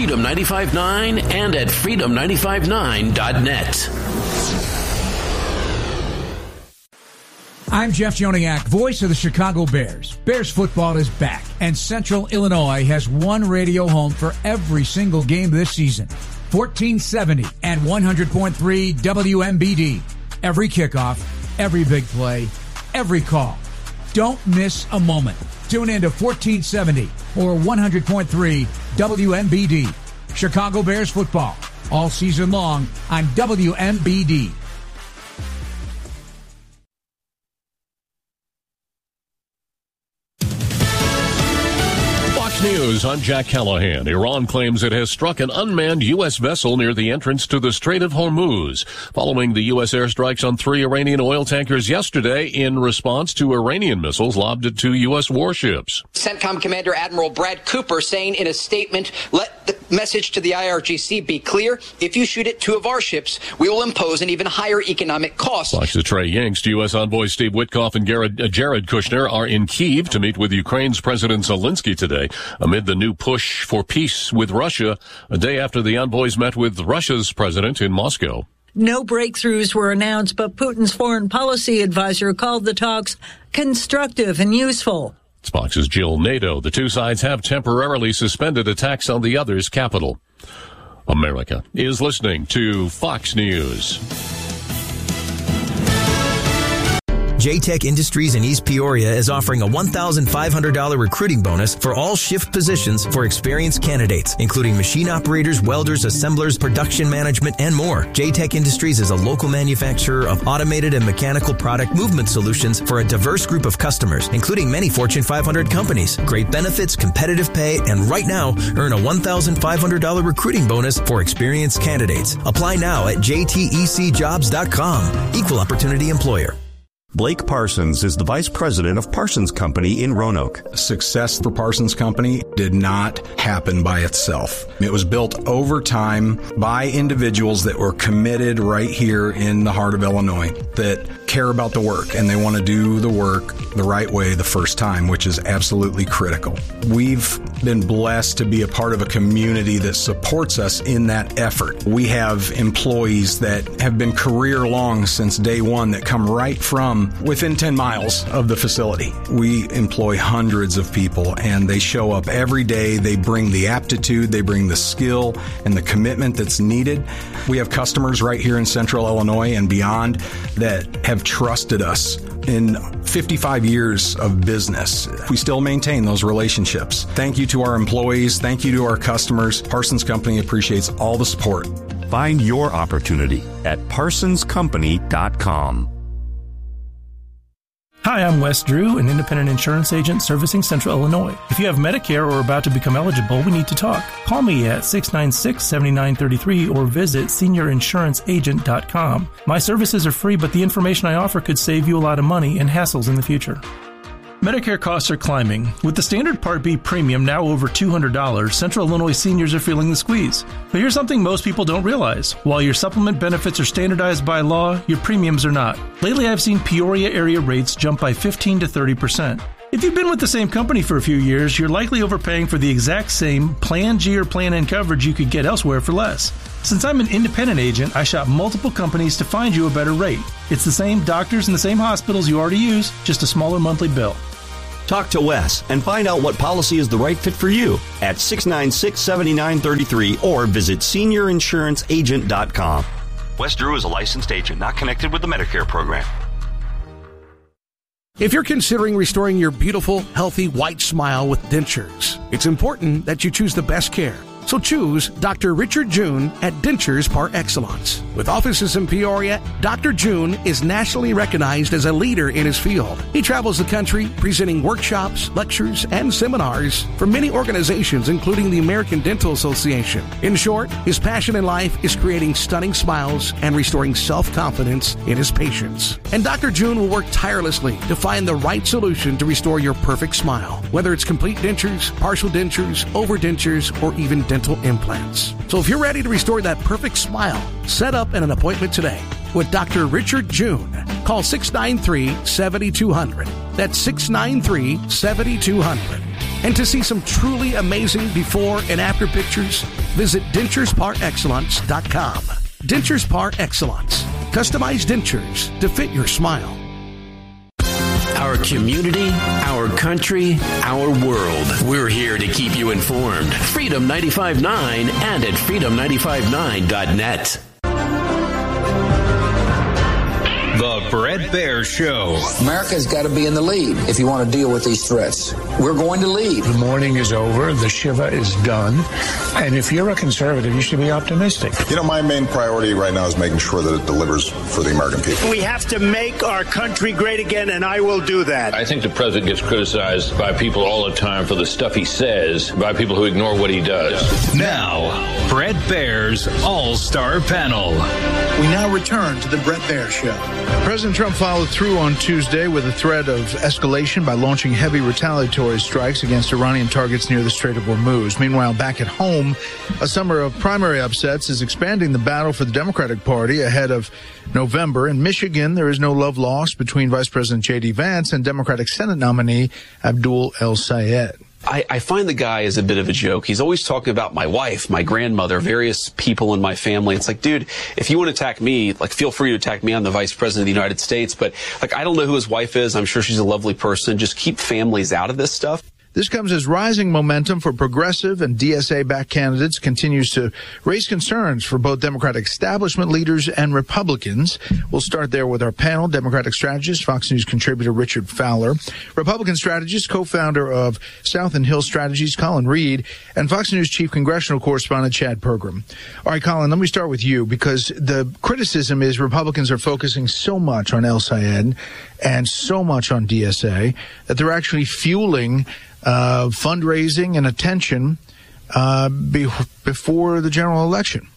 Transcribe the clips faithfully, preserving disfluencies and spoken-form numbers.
Freedom ninety-five point nine and at freedom nine five nine dot net. I'm Jeff Joniak, voice of the Chicago Bears. Bears football is back, and Central Illinois has one radio home for every single game this season. fourteen seventy and one hundred point three W M B D. Every kickoff, every big play, every call. Don't miss a moment. Tune in to fourteen seventy or one hundred point three W M B D. Chicago Bears football, all season long on W M B D. News, I'm Jack Callahan. Iran claims it has struck an unmanned U S vessel near the entrance to the Strait of Hormuz, following the U S airstrikes on three Iranian oil tankers yesterday in response to Iranian missiles lobbed at two U S warships. CENTCOM Commander Admiral Brad Cooper saying in a statement, let the message to the I R G C be clear. If you shoot at two of our ships, we will impose an even higher economic cost. Fox's Trey Yingst, U S envoy Steve Witkoff and Jared, uh, Jared Kushner are in Kyiv to meet with Ukraine's President Zelensky today, amid the new push for peace with Russia, a day after the envoys met with Russia's president in Moscow. No breakthroughs were announced, but Putin's foreign policy advisor called the talks constructive and useful. Fox's Jill Nato. The two sides have temporarily suspended attacks on the other's capital. America is listening to Fox News. J-Tech Industries in East Peoria is offering a one thousand five hundred dollars recruiting bonus for all shift positions for experienced candidates, including machine operators, welders, assemblers, production management, and more. J-Tech Industries is a local manufacturer of automated and mechanical product movement solutions for a diverse group of customers, including many Fortune five hundred companies. Great benefits, competitive pay, and right now, earn a one thousand five hundred dollars recruiting bonus for experienced candidates. Apply now at j t e c jobs dot com. Equal opportunity employer. Blake Parsons is the vice president of Parsons Company in Roanoke. Success for Parsons Company did not happen by itself. It was built over time by individuals that were committed right here in the heart of Illinois, that care about the work and they want to do the work the right way the first time, which is absolutely critical. We've been blessed to be a part of a community that supports us in that effort. We have employees that have been career long since day one that come right from within ten miles of the facility. We employ hundreds of people and they show up every day. They bring the aptitude, they bring the skill and the commitment that's needed. We have customers right here in Central Illinois and beyond that have trusted us in fifty-five years of business. We still maintain those relationships. Thank you to our employees. Thank you to our customers. Parsons Company appreciates all the support. Find your opportunity at parsons company dot com. Hi, I'm Wes Drew, an independent insurance agent servicing Central Illinois. If you have Medicare or are about to become eligible, we need to talk. Call me at six nine six, seven nine three three or visit senior insurance agent dot com. My services are free, but the information I offer could save you a lot of money and hassles in the future. Medicare costs are climbing. With the standard Part B premium now over two hundred dollars, Central Illinois seniors are feeling the squeeze. But here's something most people don't realize. While your supplement benefits are standardized by law, your premiums are not. Lately, I've seen Peoria area rates jump by fifteen to thirty percent. If you've been with the same company for a few years, you're likely overpaying for the exact same Plan G or Plan N coverage you could get elsewhere for less. Since I'm an independent agent, I shop multiple companies to find you a better rate. It's the same doctors and the same hospitals you already use, just a smaller monthly bill. Talk to Wes and find out what policy is the right fit for you at six nine six, seven nine three three or visit senior insurance agent dot com. Wes Drew is a licensed agent not connected with the Medicare program. If you're considering restoring your beautiful, healthy, white smile with dentures, it's important that you choose the best care. So choose Doctor Richard June at Dentures Par Excellence. With offices in Peoria, Doctor June is nationally recognized as a leader in his field. He travels the country presenting workshops, lectures, and seminars for many organizations, including the American Dental Association. In short, his passion in life is creating stunning smiles and restoring self-confidence in his patients. And Doctor June will work tirelessly to find the right solution to restore your perfect smile, whether it's complete dentures, partial dentures, overdentures, or even dental implants. So if you're ready to restore that perfect smile, set up an appointment today with Doctor Richard June. Call six nine three, seven two zero zero. That's six nine three, seven two zero zero. And to see some truly amazing before and after pictures, visit dentures par excellence dot com. Dentures Par Excellence. Customized dentures to fit your smile. Our community, our country, our world. We're here to keep you informed. Freedom ninety-five point nine and at freedom nine five nine dot net. The Bret Baier Show. America's got to be in the lead if you want to deal with these threats. We're going to lead. The mourning is over. The Shiva is done. And if you're a conservative, you should be optimistic. You know, my main priority right now is making sure that it delivers for the American people. We have to make our country great again, and I will do that. I think the president gets criticized by people all the time for the stuff he says, by people who ignore what he does. Now, Bret Baier's All-Star Panel. We now return to the Bret Baier Show. President Trump followed through on Tuesday with a threat of escalation by launching heavy retaliatory strikes against Iranian targets near the Strait of Hormuz. Meanwhile, back at home, a summer of primary upsets is expanding the battle for the Democratic Party ahead of November. In Michigan, there is no love lost between Vice President J D. Vance and Democratic Senate nominee Abdul El-Sayed. I, I find the guy is a bit of a joke. He's always talking about my wife, my grandmother, various people in my family. It's like, dude, if you want to attack me, like, feel free to attack me. I'm the Vice President of the United States. But, like, I don't know who his wife is. I'm sure she's a lovely person. Just keep families out of this stuff. This comes as rising momentum for progressive and D S A-backed candidates continues to raise concerns for both Democratic establishment leaders and Republicans. We'll start there with our panel, Democratic strategist, Fox News contributor Richard Fowler, Republican strategist, co-founder of South and Hill Strategies, Colin Reed, and Fox News chief congressional correspondent Chad Pergram. All right, Colin, let me start with you, because the criticism is Republicans are focusing so much on El-Sayed and so much on D S A that they're actually fueling Uh, fundraising and attention uh, be- before the general election.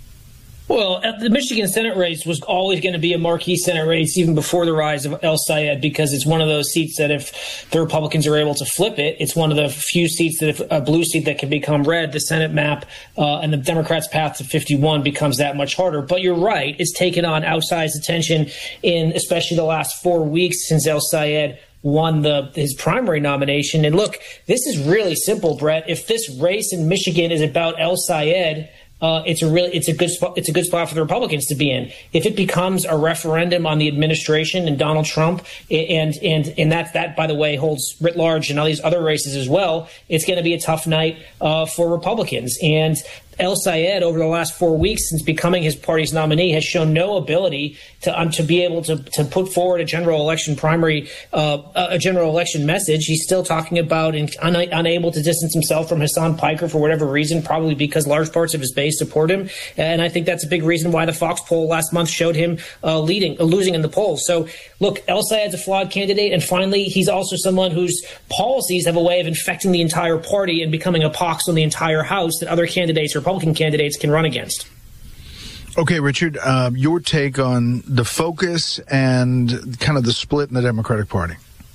Well, the Michigan Senate race was always going to be a marquee Senate race even before the rise of El-Sayed, because it's one of those seats that if the Republicans are able to flip it, it's one of the few seats that if a blue seat that can become red, the Senate map uh, and the Democrats' path to fifty-one becomes that much harder. But you're right. It's taken on outsized attention in especially the last four weeks since El-Sayed won the his primary nomination. And look, this is really simple, Brett. If this race in Michigan is about El-Sayed, Uh, it's a really, it's a good spot. It's a good spot for the Republicans to be in. If it becomes a referendum on the administration and Donald Trump, and and and that that by the way holds writ large in all these other races as well, it's going to be a tough night uh, for Republicans. And El-Sayed, over the last four weeks since becoming his party's nominee, has shown no ability to um, to be able to to put forward a general election primary, uh, a general election message. He's still talking about and un- unable to distance himself from Hassan Piker for whatever reason, probably because large parts of his base support him. And I think that's a big reason why the Fox poll last month showed him uh, leading, uh, losing in the polls. So, look, El-Sayed's a flawed candidate, and finally, he's also someone whose policies have a way of infecting the entire party and becoming a pox on the entire House that other candidates, Republican candidates, can run against. Okay, Richard, uh, your take on the focus and kind of the split in the Democratic Party.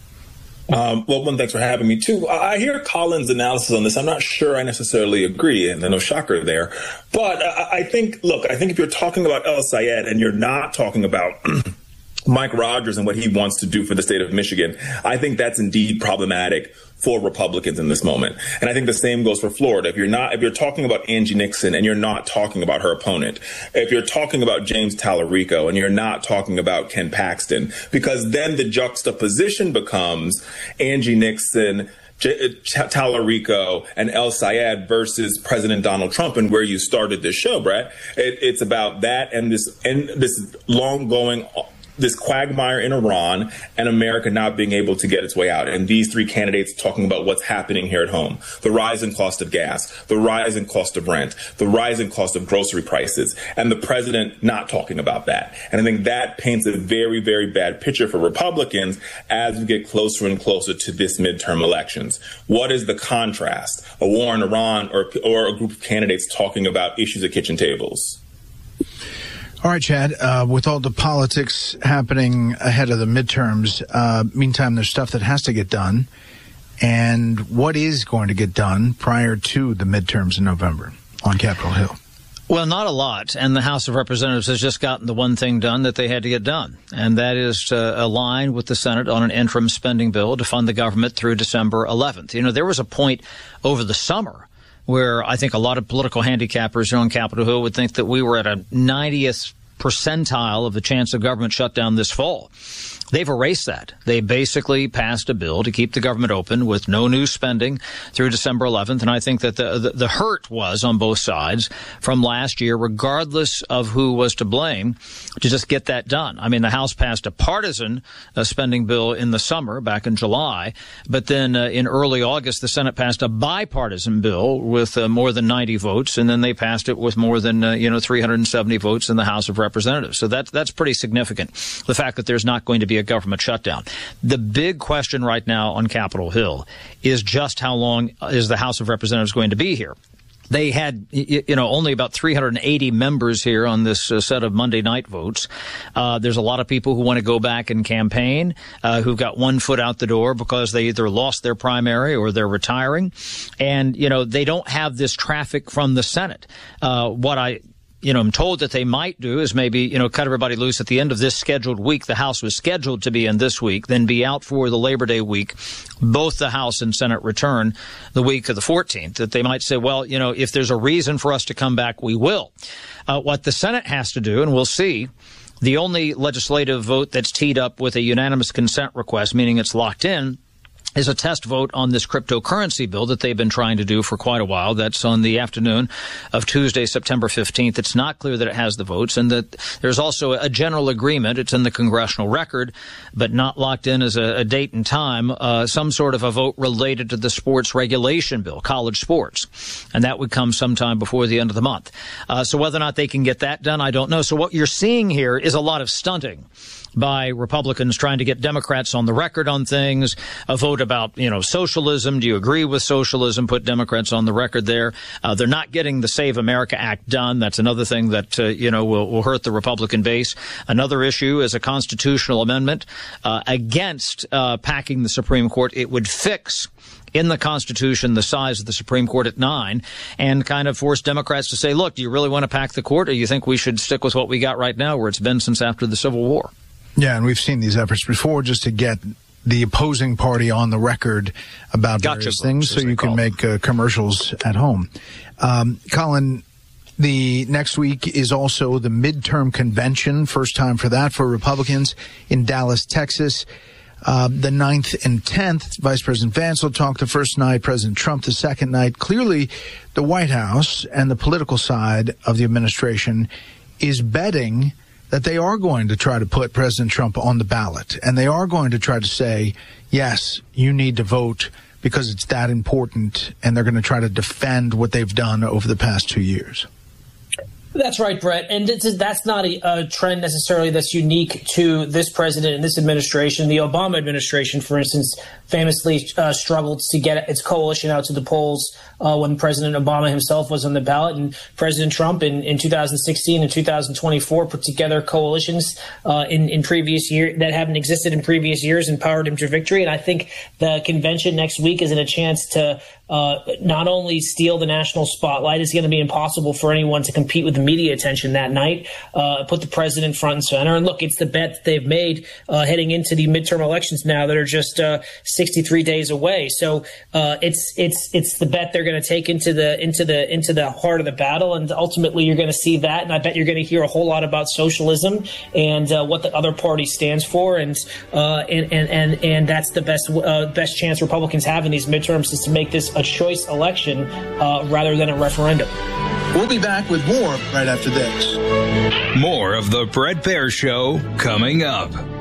Um, well, one, thanks for having me, too. I hear Colin's analysis on this. I'm not sure I necessarily agree, and there's no shocker there. But I, I think, look, I think if you're talking about El-Sayed and you're not talking about Mike Rogers and what he wants to do for the state of Michigan, I think that's indeed problematic for Republicans in this moment. And I think the same goes for Florida. If you're not, if you're talking about Angie Nixon and you're not talking about her opponent, if you're talking about James Tallarico and you're not talking about Ken Paxton, because then the juxtaposition becomes Angie Nixon, J- Tallarico, and El-Sayed versus President Donald Trump, and where you started this show, Brett. It, it's about that and this and this long going this quagmire in Iran and America not being able to get its way out. And these three candidates talking about what's happening here at home. The rise in cost of gas, the rise in cost of rent, the rise in cost of grocery prices, and the president not talking about that. And I think that paints a very, very bad picture for Republicans as we get closer and closer to this midterm elections. What is the contrast? A war in Iran or, or a group of candidates talking about issues at kitchen tables? All right, Chad, uh, with all the politics happening ahead of the midterms, uh, meantime, there's stuff that has to get done. And what is going to get done prior to the midterms in November on Capitol Hill? Well, not a lot, and the House of Representatives has just gotten the one thing done that they had to get done, and that is to align with the Senate on an interim spending bill to fund the government through December eleventh. You know, there was a point over the summer where I think a lot of political handicappers here on Capitol Hill would think that we were at a ninetieth percentile of the chance of government shutdown this fall. They've erased that. They basically passed a bill to keep the government open with no new spending through December eleventh. And I think that the, the, the hurt was on both sides from last year, regardless of who was to blame, to just get that done. I mean, the House passed a partisan uh, spending bill in the summer back in July. But then uh, in early August, the Senate passed a bipartisan bill with uh, more than ninety votes. And then they passed it with more than, uh, you know, three hundred seventy votes in the House of Representatives. So that, that's pretty significant. The fact that there's not going to be a government shutdown. The big question right now on Capitol Hill is just how long is the House of Representatives going to be here? They had, you know, only about three hundred eighty members here on this uh, set of Monday night votes. Uh, there's a lot of people who want to go back and campaign, uh, who've got one foot out the door because they either lost their primary or they're retiring. And, you know, they don't have this traffic from the Senate. Uh, what I You know, I'm told that they might do is maybe, you know, cut everybody loose at the end of this scheduled week. The House was scheduled to be in this week, then be out for the Labor Day week. Both the House and Senate return the week of the fourteenth. That they might say, well, you know, if there's a reason for us to come back, we will. Uh, what the Senate has to do, and we'll see, the only legislative vote that's teed up with a unanimous consent request, meaning it's locked in, is a test vote on this cryptocurrency bill that they've been trying to do for quite a while. That's on the afternoon of Tuesday, September fifteenth. It's not clear that it has the votes, and that there's also a general agreement. It's in the congressional record, but not locked in as a, a date and time, uh, some sort of a vote related to the sports regulation bill, college sports. And that would come sometime before the end of the month. Uh, so whether or not they can get that done, I don't know. So what you're seeing here is a lot of stunting by Republicans trying to get Democrats on the record on things, a vote about, you know, socialism. Do you agree with socialism? Put Democrats on the record there. Uh, they're not getting the Save America Act done. That's another thing that, uh, you know, will, will hurt the Republican base. Another issue is a constitutional amendment uh, against uh, packing the Supreme Court. It would fix in the Constitution the size of the Supreme Court at nine and kind of force Democrats to say, look, do you really want to pack the court, or you think we should stick with what we got right now where it's been since after the Civil War? Yeah, and we've seen these efforts before just to get the opposing party on the record about gotcha various votes, things so you can make uh, commercials at home. Um, Colin, the next week is also the midterm convention, first time for that for Republicans in Dallas, Texas. Uh, the ninth and tenth, Vice President Vance will talk the first night, President Trump the second night. Clearly, the White House and the political side of the administration is betting that they are going to try to put President Trump on the ballot, and they are going to try to say, yes, you need to vote because it's that important, and they're going to try to defend what they've done over the past two years. That's right, Brett. And that's not a, a trend necessarily that's unique to this president and this administration. The Obama administration, for instance, famously uh, struggled to get its coalition out to the polls uh, when President Obama himself was on the ballot. And President Trump in, in two thousand sixteen and two thousand twenty-four put together coalitions uh, in, in previous years that haven't existed in previous years and powered him to victory. And I think the convention next week is in a chance to uh, not only steal the national spotlight, it's going to be impossible for anyone to compete with the media attention that night, uh, put the president front and center. And look, it's the bet that they've made uh, heading into the midterm elections now that are just uh, sixty-three days away. So uh, it's it's it's the bet they're going to take into the into the into the heart of the battle, and ultimately you're going to see that. And I bet you're going to hear a whole lot about socialism and uh, what the other party stands for, and uh, and, and and and that's the best uh, best chance Republicans have in these midterms is to make this a choice election uh, rather than a referendum. We'll be back with more right after this. More of the Bret Baier Show coming up.